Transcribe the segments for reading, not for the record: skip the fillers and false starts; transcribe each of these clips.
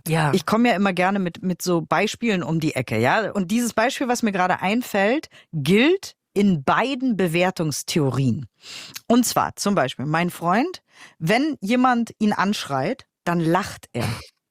Ja. Ich komme ja immer gerne mit so Beispielen um die Ecke, ja. Und dieses Beispiel, was mir gerade einfällt, gilt in beiden Bewertungstheorien. Und zwar zum Beispiel mein Freund, wenn jemand ihn anschreit, dann lacht er.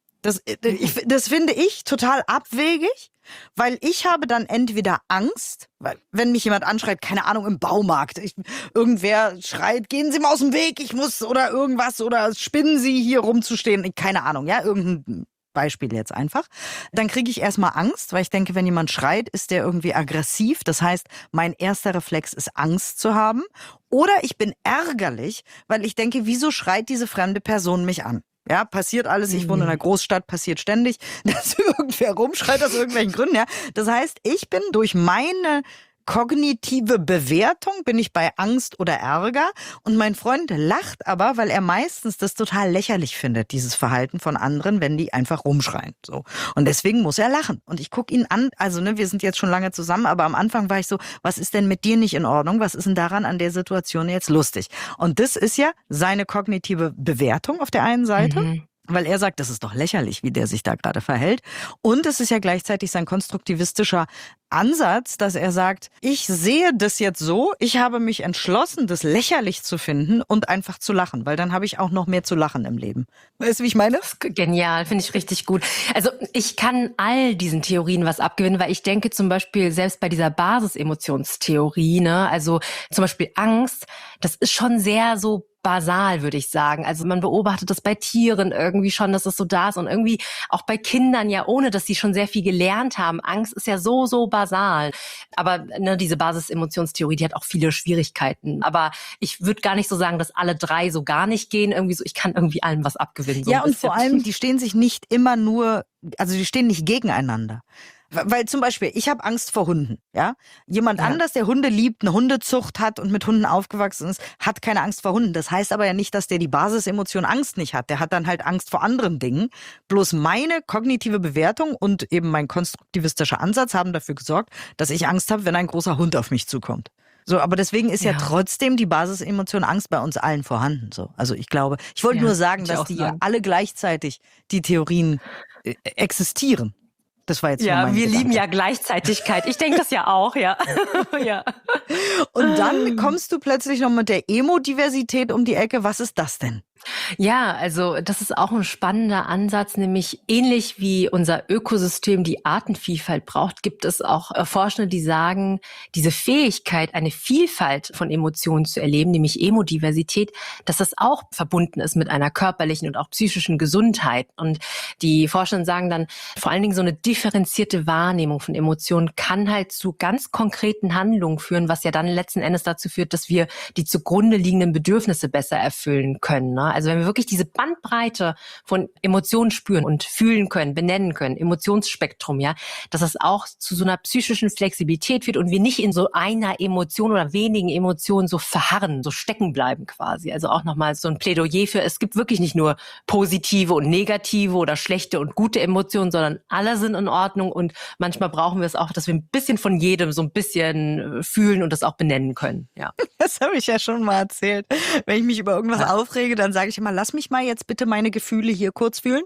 Das finde ich total abwegig, weil ich habe dann entweder Angst, weil wenn mich jemand anschreit, keine Ahnung, im Baumarkt, irgendwer schreit, gehen Sie mal aus dem Weg, ich muss oder irgendwas oder spinnen Sie hier rumzustehen, keine Ahnung, ja, irgendein Beispiel jetzt einfach. Dann kriege ich erstmal Angst, weil ich denke, wenn jemand schreit, ist der irgendwie aggressiv. Das heißt, mein erster Reflex ist Angst zu haben. Oder ich bin ärgerlich, weil ich denke, wieso schreit diese fremde Person mich an? Ja, passiert alles. Ich wohne in einer Großstadt, passiert ständig, dass irgendwer rumschreit aus irgendwelchen Gründen. Ja, das heißt, ich bin durch meine kognitive Bewertung bin ich bei Angst oder Ärger und mein Freund lacht aber, weil er meistens das total lächerlich findet, dieses Verhalten von anderen, wenn die einfach rumschreien. So. Und deswegen muss er lachen. Und ich gucke ihn an, also wir sind jetzt schon lange zusammen, aber am Anfang war ich so, was ist denn mit dir nicht in Ordnung? Was ist denn daran an der Situation jetzt lustig? Und das ist ja seine kognitive Bewertung auf der einen Seite. Weil er sagt, das ist doch lächerlich, wie der sich da gerade verhält. Und es ist ja gleichzeitig sein konstruktivistischer Ansatz, dass er sagt, ich sehe das jetzt so, ich habe mich entschlossen, das lächerlich zu finden und einfach zu lachen, weil dann habe ich auch noch mehr zu lachen im Leben. Weißt du, wie ich meine? Das ist genial, finde ich richtig gut. Also ich kann all diesen Theorien was abgewinnen, weil ich denke zum Beispiel selbst bei dieser Basisemotionstheorie, ne, also zum Beispiel Angst, das ist schon sehr so basal, würde ich sagen. Also man beobachtet das bei Tieren irgendwie schon, dass es so da ist und irgendwie auch bei Kindern ja, ohne dass sie schon sehr viel gelernt haben. Angst ist ja so basal. Aber ne, diese Basis-Emotionstheorie, die hat auch viele Schwierigkeiten. Aber ich würde gar nicht so sagen, dass alle drei so gar nicht gehen. Irgendwie so, ich kann irgendwie allem was abgewinnen. So ja, und vor allem, die stehen sich nicht immer nur, also die stehen nicht gegeneinander. Weil zum Beispiel, ich habe Angst vor Hunden, ja. Jemand anders, der Hunde liebt, eine Hundezucht hat und mit Hunden aufgewachsen ist, hat keine Angst vor Hunden. Das heißt aber ja nicht, dass der die Basisemotion Angst nicht hat. Der hat dann halt Angst vor anderen Dingen. Bloß meine kognitive Bewertung und eben mein konstruktivistischer Ansatz haben dafür gesorgt, dass ich Angst habe, wenn ein großer Hund auf mich zukommt. So, aber deswegen ist ja trotzdem die Basisemotion Angst bei uns allen vorhanden. So, also ich glaube, ich wollte nur sagen, dass die alle gleichzeitig die Theorien existieren. Das war jetzt nur mein wir Gedanke. lieben ja Gleichzeitigkeit. Ich denke das ja auch, ja. Ja. Und dann kommst du plötzlich noch mit der Emodiversität um die Ecke. Was ist das denn? Ja, also das ist auch ein spannender Ansatz, nämlich ähnlich wie unser Ökosystem die Artenvielfalt braucht, gibt es auch Forschende, die sagen, diese Fähigkeit, eine Vielfalt von Emotionen zu erleben, nämlich Emodiversität, dass das auch verbunden ist mit einer körperlichen und auch psychischen Gesundheit. Und die Forschenden sagen dann, vor allen Dingen so eine differenzierte Wahrnehmung von Emotionen kann halt zu ganz konkreten Handlungen führen, was ja dann letzten Endes dazu führt, dass wir die zugrunde liegenden Bedürfnisse besser erfüllen können, ne? Also wenn wir wirklich diese Bandbreite von Emotionen spüren und fühlen können, benennen können, Emotionsspektrum, ja, dass es auch zu so einer psychischen Flexibilität wird und wir nicht in so einer Emotion oder wenigen Emotionen so verharren, so stecken bleiben quasi. Also auch nochmal so ein Plädoyer für, es gibt wirklich nicht nur positive und negative oder schlechte und gute Emotionen, sondern alle sind in Ordnung und manchmal brauchen wir es auch, dass wir ein bisschen von jedem so ein bisschen fühlen und das auch benennen können. Ja. Das habe ich ja schon mal erzählt. Wenn ich mich über irgendwas aufrege, dann sage ich immer, lass mich mal jetzt bitte meine Gefühle hier kurz fühlen.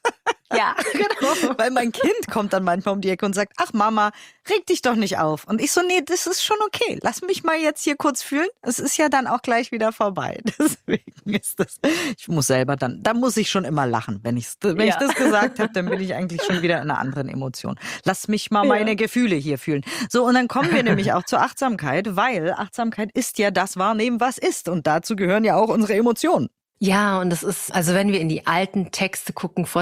Ja, genau. Weil mein Kind kommt dann manchmal um die Ecke und sagt, ach Mama, reg dich doch nicht auf. Und ich so, nee, das ist schon okay. Lass mich mal jetzt hier kurz fühlen. Es ist ja dann auch gleich wieder vorbei. Deswegen ist das, ich muss selber dann, da muss ich schon immer lachen. Wenn ich das gesagt habe, dann bin ich eigentlich schon wieder in einer anderen Emotion. Lass mich mal meine Gefühle hier fühlen. So, und dann kommen wir nämlich auch zur Achtsamkeit, weil Achtsamkeit ist ja das Wahrnehmen, was ist. Und dazu gehören ja auch unsere Emotionen. Ja, und das ist, also wenn wir in die alten Texte gucken, vor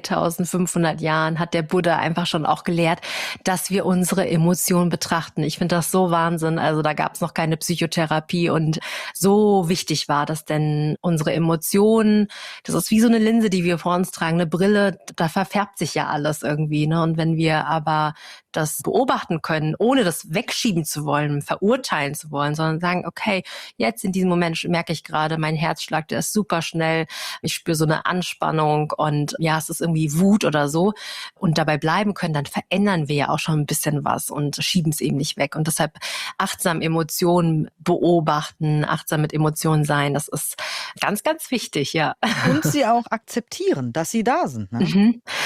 2500 Jahren hat der Buddha einfach schon auch gelehrt, dass wir unsere Emotionen betrachten. Ich finde das so Wahnsinn. Also da gab es noch keine Psychotherapie und so wichtig war das, denn unsere Emotionen, das ist wie so eine Linse, die wir vor uns tragen, eine Brille, da verfärbt sich ja alles irgendwie, ne? Und wenn wir aber das beobachten können, ohne das wegschieben zu wollen, verurteilen zu wollen, sondern sagen, okay, jetzt in diesem Moment merke ich gerade, mein Herzschlag, der ist super schnell, ich spüre so eine Anspannung und ja, es ist irgendwie Wut oder so und dabei bleiben können, dann verändern wir ja auch schon ein bisschen was und schieben es eben nicht weg. Und deshalb achtsam Emotionen beobachten, achtsam mit Emotionen sein, das ist ganz, ganz wichtig, ja. Und sie auch akzeptieren, dass sie da sind. Ne? Mhm.